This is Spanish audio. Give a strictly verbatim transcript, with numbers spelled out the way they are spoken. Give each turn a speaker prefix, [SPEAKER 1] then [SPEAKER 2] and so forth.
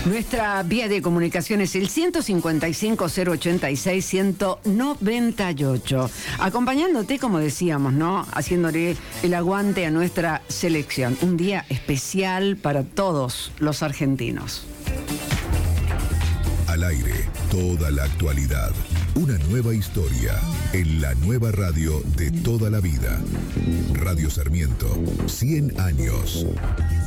[SPEAKER 1] Nuestra vía de comunicación es el ciento cincuenta y cinco, cero ochenta y seis, ciento noventa y ocho. Acompañándote, como decíamos, ¿no? Haciéndole el aguante a nuestra selección. Un día especial para todos los argentinos.
[SPEAKER 2] Al aire, toda la actualidad. Una nueva historia en la nueva radio de toda la vida. Radio Sarmiento, cien años.